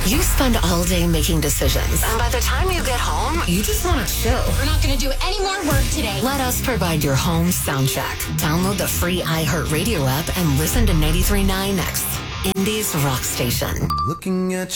You spend all day making decisions, and by the time you get home, you just want to chill. We're not going to do any more work today. Let us provide your home soundtrack. Download the free iHeartRadio app and listen to 93.9 X, Indie's rock station. Looking at